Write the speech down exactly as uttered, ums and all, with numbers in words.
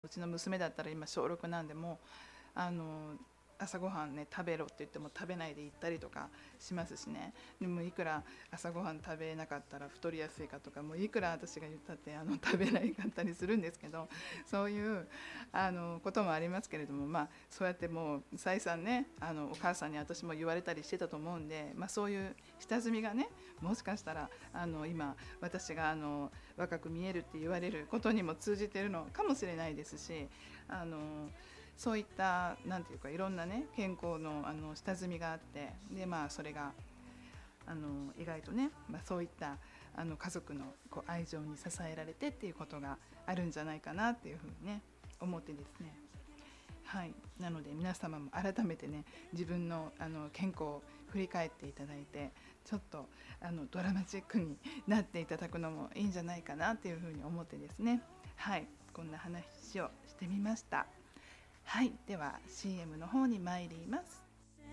ちの娘だったら今小ろくなんで、もあの朝ごはんね食べろって言っても食べないで行ったりとかしますしね。でもいくら朝ごはん食べなかったら太りやすいかとか、もういくら私が言ったってあの食べないかったりするんですけど、そういうあのこともありますけれども、まあそうやってもう再三ね、あのお母さんに私も言われたりしてたと思うんで、まあ、そういう下積みがね、もしかしたらあの今私があの若く見えるって言われることにも通じてるのかもしれないですし、あのそういったなんていうかいろんなね健康のあの下積みがあって、でまあそれがあの意外とね、まあ、そういったあの家族のこう愛情に支えられてっていうことがあるんじゃないかなっていうふうにね思ってですね。はい、なので皆様も改めてね自分のあの健康を振り返っていただいて、ちょっとあのドラマチックになっていただくのもいいんじゃないかなっていうふうに思ってですね。はい、こんな話をしてみました。はい、では シーエム の方に参ります。